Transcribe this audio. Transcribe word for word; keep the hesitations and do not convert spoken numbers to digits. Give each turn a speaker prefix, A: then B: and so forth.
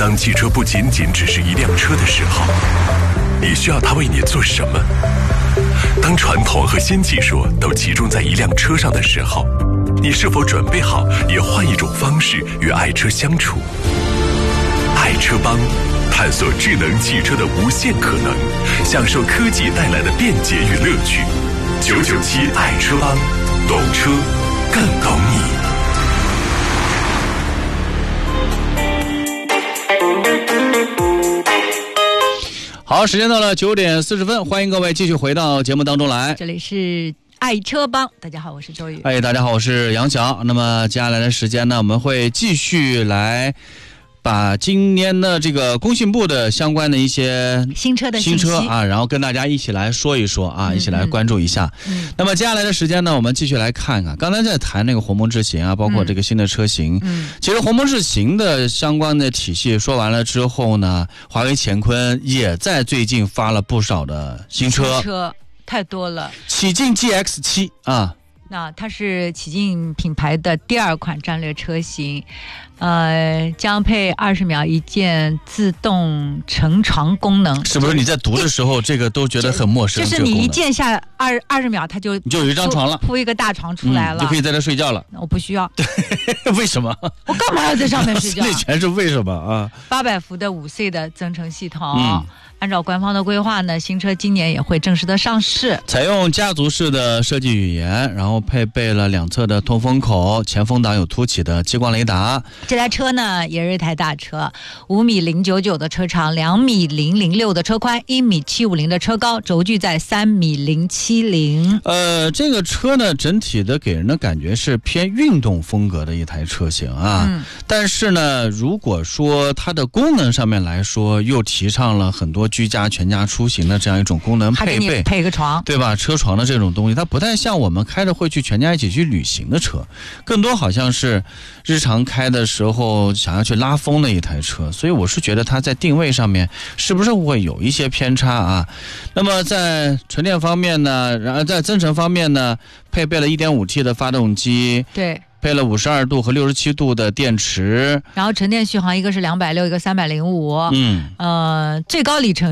A: 当汽车不仅仅只是一辆车的时候，你需要它为你做什么？当传统和新技术都集中在一辆车上的时候，你是否准备好也换一种方式与爱车相处？爱车帮，探索智能汽车的无限可能，享受科技带来的便捷与乐趣。九九七爱车帮，懂车更懂你。
B: 好，时间到了九点四十分，欢迎各位继续回到节目当中来。
C: 这里是爱车帮，大家好，我是周宇。
B: 哎，大家好，我是杨晓。那么接下来的时间呢，我们会继续来把今年的这个工信部的相关的一些
C: 新车的
B: 新车啊，然后跟大家一起来说一说啊，嗯、一起来关注一下。嗯、那么接下来的时间呢，我们继续来看看，刚才在谈那个鸿蒙智行啊，包括这个新的车型。嗯，其实鸿蒙智行的相关的体系说完了之后呢，华为乾坤也在最近发了不少的新车，
C: 新车太多了。
B: 启劲 G X 七 啊。
C: 那它是启劲品牌的第二款战略车型，呃，将配二十秒一键自动乘床功能。
B: 是不是你在读的时候，这个都觉得很陌生？
C: 就是你一键下二二十秒，它就
B: 你就有一张床了，
C: 铺一个大床出来了，
B: 嗯、就可以在这睡觉了。
C: 我不需要。
B: 对，为什么？
C: 我干嘛要在上面睡觉？
B: 那全是为什么啊？
C: 八百伏的五 C 的增程系统。嗯，按照官方的规划呢，新车今年也会正式的上市，
B: 采用家族式的设计语言，然后配备了两侧的通风口，前风挡有凸起的激光雷达。
C: 这台车呢也是一台大车，五米零九九的车长，两米零零六的车宽，一米七五零的车高，轴距在三米零七零。
B: 呃，这个车呢整体的给人的感觉是偏运动风格的一台车型啊，嗯、但是呢，如果说它的功能上面来说，又提倡了很多居家全家出行的这样一种功能配备，
C: 配个床，
B: 对吧？车床的这种东西，它不太像我们开着会去全家一起去旅行的车，更多好像是日常开的时候想要去拉风的一台车，所以我是觉得它在定位上面是不是会有一些偏差啊？那么在纯电方面呢，然后在增程方面呢，配备了 一点五 T 的发动机，
C: 对。
B: 配了五十二度和六十七度的电池，
C: 然后纯电续航一个是两百六，一个三百零五，嗯，呃，最高里程